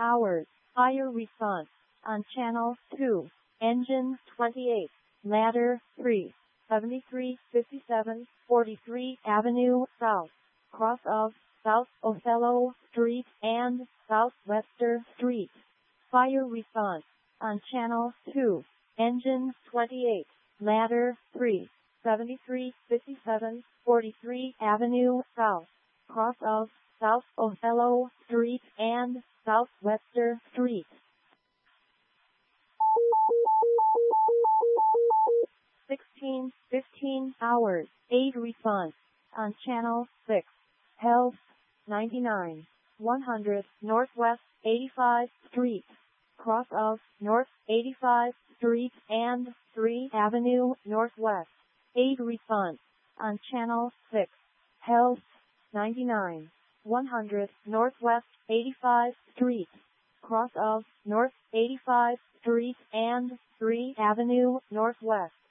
hours. Fire response on channel 2. Engine 28. Ladder 3. 7357 43 Avenue South. Cross of South Othello Street and Southwester Street. Fire response on channel 2. Engine 28. Ladder 3. 7357 43 Avenue South. Cross of South Othello Street and Southwester Street. 16:15 hours. Aid response on channel 6. Health 99 100 Northwest 85 Street. Cross of North 85 Street and 3 Avenue Northwest. Aid response on channel 6. Health 99 100 Northwest 85 Street. Cross of North 85 Street and 3 Avenue Northwest.